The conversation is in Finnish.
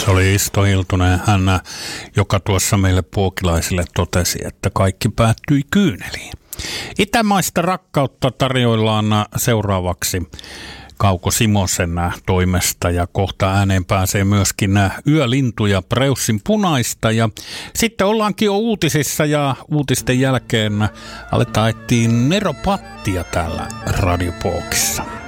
Se oli Isto Hiltunen, hän, joka tuossa meille puokilaisille totesi, että kaikki päättyi kyyneliin. Itämaista rakkautta tarjoillaan seuraavaksi Kauko Simosen toimesta ja kohta ääneen pääsee myöskin Yölintuja Preussin Punaista ja sitten ollaankin jo uutisissa ja uutisten jälkeen aletaan etsiä Nero Pattia täällä Radio Pookissa.